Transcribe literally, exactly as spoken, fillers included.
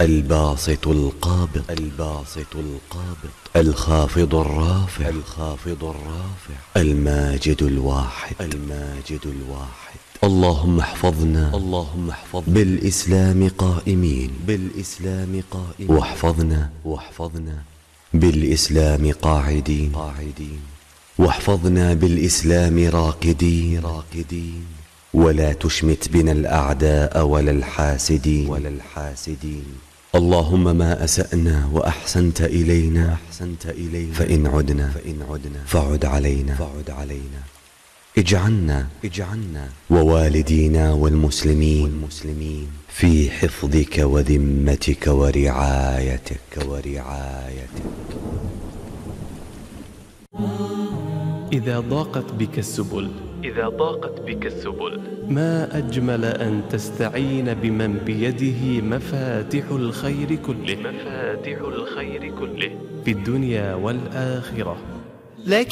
الباسط القابض الباسط القابض الخافض الرافع الخافض الرافع الماجد الواحد الماجد الواحد. اللهم احفظنا اللهم احفظنا بالإسلام قائمين بالإسلام قائمين واحفظنا واحفظنا بالإسلام قاعدين قاعدين واحفظنا بالإسلام راقدين راقدين ولا تشمت بنا الأعداء ولا الحاسدين ولا الحاسدين. اللهم ما أسأنا وأحسنت إلينا أحسنت إلينا فإن عدنا فإن عدنا فعد علينا فعد علينا. اجعلنا اجعلنا ووالدينا والمسلمين والمسلمين في حفظك وذمتك ورعايتك ورعايتك. إذا ضاقت بك السبل إذا ضاقت بك السبل ما أجمل أن تستعين بمن بيده مفاتح الخير كله مفاتح الخير كله في الدنيا والآخرة. لكن